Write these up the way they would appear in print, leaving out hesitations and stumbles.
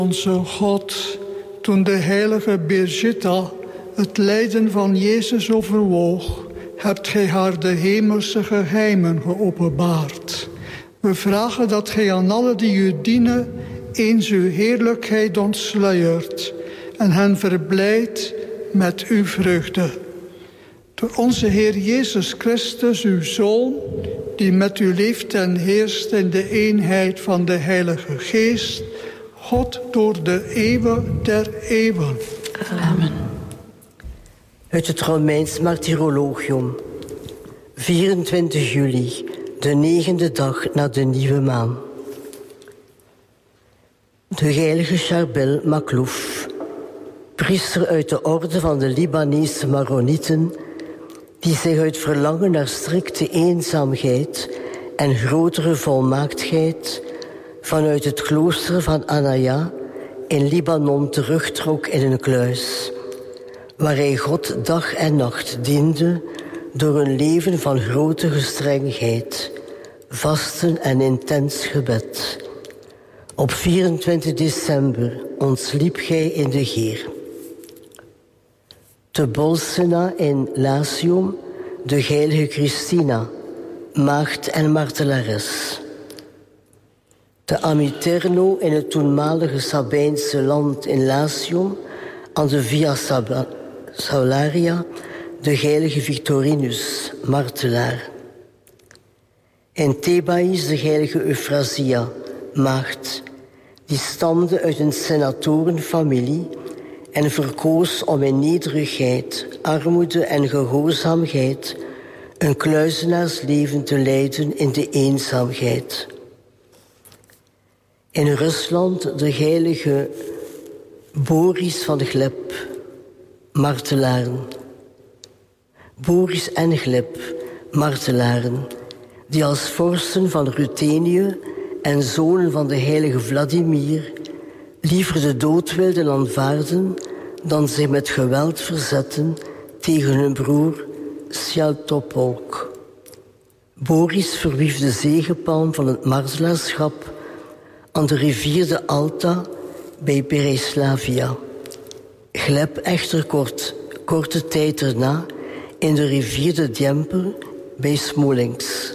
Onze God, toen de heilige Birgitta het lijden van Jezus overwoog, hebt gij haar de hemelse geheimen geopenbaard. We vragen dat gij aan alle die u dienen eens uw heerlijkheid ontsluiert en hen verblijdt met uw vreugde. Door onze Heer Jezus Christus, uw Zoon, die met u leeft en heerst in de eenheid van de Heilige Geest, God door de eeuwen der eeuwen. Amen. Uit het Romeins Martyrologium. 24 juli, de 9e dag na de nieuwe maan. De heilige Charbel Maklouf, priester uit de orde van de Libanese Maronieten, die zich uit verlangen naar strikte eenzaamheid en grotere volmaaktheid vanuit het klooster van Anaya in Libanon terugtrok in een kluis, waar hij God dag en nacht diende door een leven van grote gestrengheid, vasten en intens gebed. Op 24 december ontsliep gij in de Heer. Te Bolsena in Latium, de heilige Christina, maagd en martelares. Te Amiterno in het toenmalige Sabijnse land in Latium, aan de Via Salaria, de heilige Victorinus, martelaar. In Thebais de heilige Euphrasia, maagd, die stamde uit een senatorenfamilie en verkoos om in nederigheid, armoede en gehoorzaamheid een kluizenaarsleven te leiden in de eenzaamheid. In Rusland de heilige Boris van Gleb, martelaren. Boris en Gleb, martelaren, die als vorsten van Ruthenië en zonen van de heilige Vladimir liever de dood wilden aanvaarden dan zich met geweld verzetten tegen hun broer Sviatopolk. Boris verwierf de zegepalm van het martelaarschap aan de rivier de Alta bij Pereslavia. Gleb echter korte tijd erna in de rivier de Dnieper bij Smolensk.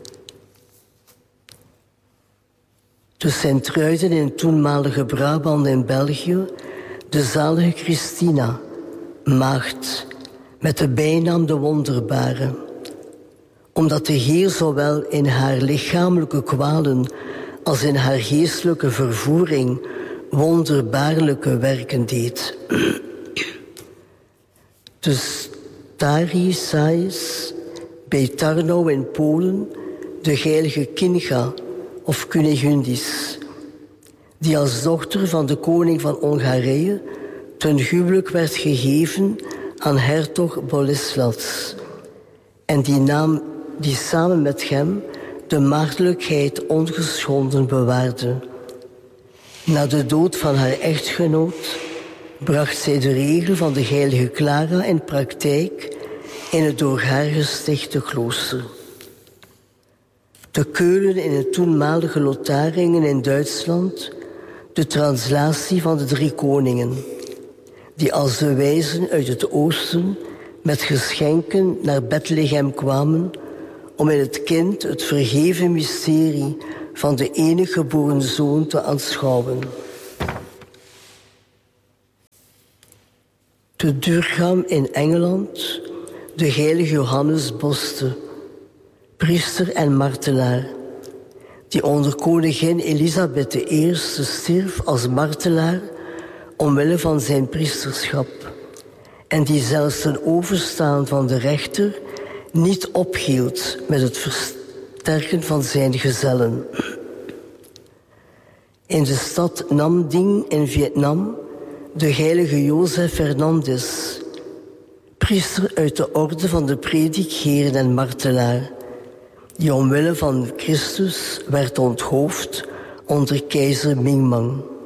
De Sint-Truiden in het toenmalige Brabant in België, de zalige Christina, maagd, met de bijnaam de Wonderbare. Omdat de Heer zowel in haar lichamelijke kwalen als in haar geestelijke vervoering wonderbaarlijke werken deed. De Starisais bij Tarnów in Polen, de heilige Kinga of Kunigundis, die als dochter van de koning van Hongarije ten huwelijk werd gegeven aan hertog Boleslas en die samen met hem de maagdelijkheid ongeschonden bewaarde. Na de dood van haar echtgenoot bracht zij de regel van de heilige Clara in praktijk in het door haar gestichte klooster. Te Keulen in het toenmalige Lotharingen in Duitsland de translatie van de 3 koningen, die als de wijzen uit het oosten met geschenken naar Bethlehem kwamen om in het kind het verheven mysterie van de enige geboren zoon te aanschouwen. Te Durham in Engeland de heilige Johannes Boste, priester en martelaar, die onder koningin Elisabeth I stierf als martelaar omwille van zijn priesterschap en die zelfs ten overstaan van de rechter niet ophield met het versterken van zijn gezellen. In de stad Nam Ding in Vietnam de heilige Jozef Fernandez, priester uit de orde van de predikheren en martelaar, die omwille van Christus werd onthoofd onder keizer Mingmang.